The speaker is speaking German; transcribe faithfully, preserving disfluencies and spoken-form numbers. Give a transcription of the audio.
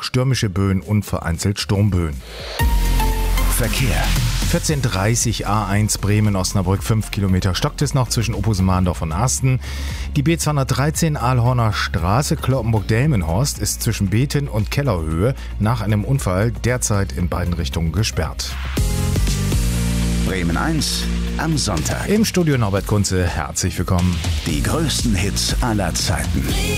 stürmische Böen und vereinzelt Sturmböen. Verkehr. vierzehn Uhr dreißig A eins Bremen-Osnabrück, fünf Kilometer stockt es noch zwischen Opposen-Mahndorf und Asten. Die B zweihundertdreizehn Aalhorner Straße, Cloppenburg-Delmenhorst ist zwischen Beten und Kellerhöhe nach einem Unfall derzeit in beiden Richtungen gesperrt. Bremen eins am Sonntag. Im Studio Norbert Kunze, herzlich willkommen. Die größten Hits aller Zeiten.